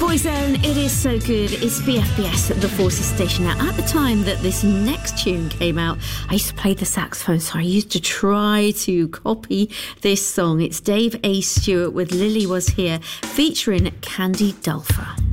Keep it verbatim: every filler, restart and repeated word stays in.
Boyzone, it is so good. It's B F B S at the Forces station. Now, at the time that this next tune came out, I used to play the saxophone, so I used to try to copy this song. It's Dave A. Stewart with Lily Was Here, featuring Candy Dulfer.